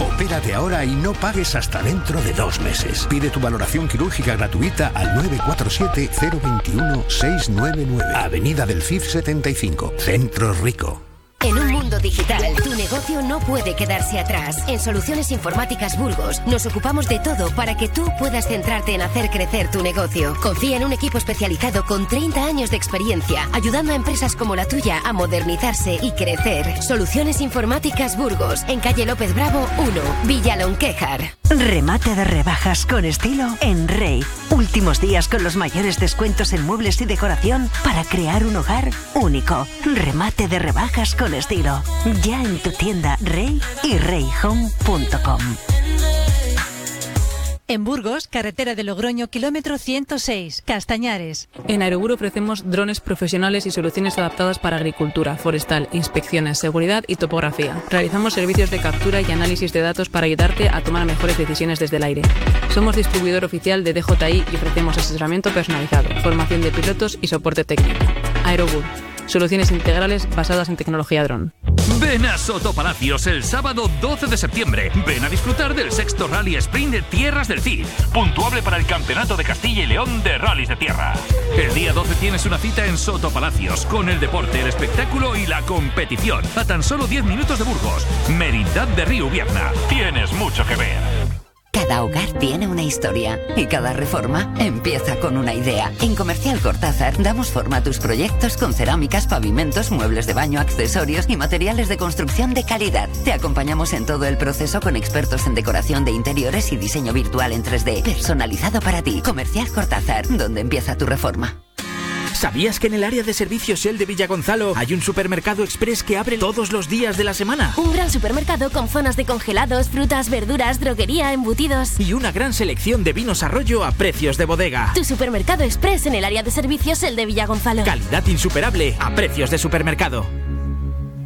Opérate ahora y no pagues hasta dentro de 2 meses. Pide tu valoración quirúrgica gratuita al 947-021-699. Avenida del CIF 75, Centro Rico. En un mundo digital, tu negocio no puede quedarse atrás. En Soluciones Informáticas Burgos nos ocupamos de todo para que tú puedas centrarte en hacer crecer tu negocio. Confía en un equipo especializado con 30 años de experiencia, ayudando a empresas como la tuya a modernizarse y crecer. Soluciones Informáticas Burgos, en calle López Bravo 1, Villa Lonquejar. Remate de rebajas con estilo en Rey. Últimos días con los mayores descuentos en muebles y decoración para crear un hogar único. Remate de rebajas con estilo. Ya en tu tienda Rey y reyhome.com. En Burgos, carretera de Logroño, kilómetro 106, Castañares. En Aerobur ofrecemos drones profesionales y soluciones adaptadas para agricultura, forestal, inspecciones, seguridad y topografía. Realizamos servicios de captura y análisis de datos para ayudarte a tomar mejores decisiones desde el aire. Somos distribuidor oficial de DJI y ofrecemos asesoramiento personalizado, formación de pilotos y soporte técnico. Aerobur. Soluciones integrales basadas en tecnología dron. Ven a Soto Palacios el sábado 12 de septiembre. Ven a disfrutar del 6º Rally Sprint de Tierras del Cid, puntuable para el Campeonato de Castilla y León de Rallys de Tierra. El día 12 tienes una cita en Soto Palacios, con el deporte, el espectáculo y la competición. A tan solo 10 minutos de Burgos. Merindad de Río Vierna. Tienes mucho que ver. Cada hogar tiene una historia y cada reforma empieza con una idea. En Comercial Cortázar damos forma a tus proyectos con cerámicas, pavimentos, muebles de baño, accesorios y materiales de construcción de calidad. Te acompañamos en todo el proceso con expertos en decoración de interiores y diseño virtual en 3D, personalizado para ti. Comercial Cortázar, donde empieza tu reforma. ¿Sabías que en el área de servicios Shell de Villagonzalo hay un supermercado express que abre todos los días de la semana? Un gran supermercado con zonas de congelados, frutas, verduras, droguería, embutidos. Y una gran selección de vinos Arroyo a precios de bodega. Tu supermercado express en el área de servicios Shell de Villagonzalo. Calidad insuperable a precios de supermercado.